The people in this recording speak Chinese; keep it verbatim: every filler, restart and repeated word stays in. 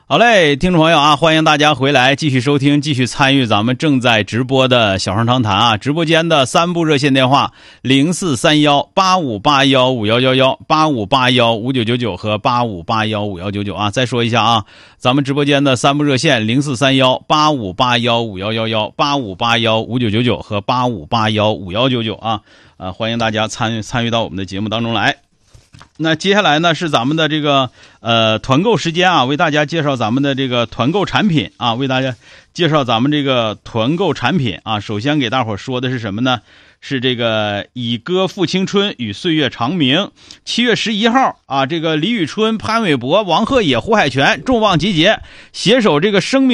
好嘞，听众朋友啊，欢迎大家回来继续收听，继续参与咱们正在直播的小声长谈啊。直播间的三部热线电话零四三幺八五八幺五幺幺幺、八五八幺五九九九和八五八幺五幺九九啊。再说一下啊，咱们直播间的三部热线零四三幺八五八幺五幺幺幺、八五八幺五九九九和八五八幺五幺九九啊。呃，欢迎大家参与参与到我们的节目当中来。那接下来呢是咱们的这个呃团购时间啊，为大家介绍咱们的这个团购产品啊，为大家介绍咱们这个团购产品啊。首先给大伙说的是什么呢？是这个以歌复青春与岁月长明。七月十一号啊，这个李宇春、潘玮柏、王鹤野、胡海泉重磅集结，携手这个生命